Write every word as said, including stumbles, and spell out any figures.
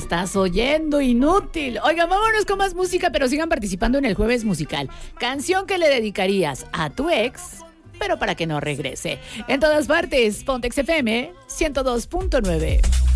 estás oyendo, inútil. Oigan, vámonos con más música, pero sigan participando en el Jueves Musical. Canción que le dedicarías a tu ex, pero para que no regrese. En todas partes, Pontex F M ciento dos punto nueve.